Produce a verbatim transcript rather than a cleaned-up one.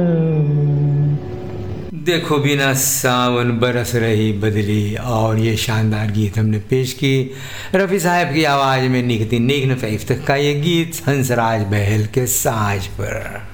देखो बिना सावन बरस रही बदली, और ये शानदार गीत हमने पेश की रफ़ी साहब की आवाज़ में निकती निग्न फ़ैफ्त का ये गीत हंसराज बहल के साज पर।